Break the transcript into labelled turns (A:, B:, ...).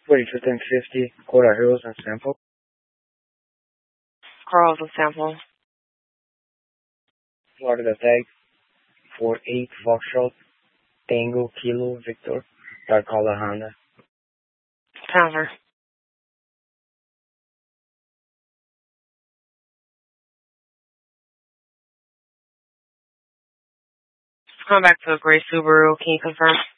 A: 42 1050, Cora Hills and Sample.
B: Carl's and Sample.
A: Florida Tag, 48 Foxtrot, Tango, Kilo, Victor, Dark Color Honda.
B: Towner. Come back to a gray Subaru. Can you confirm?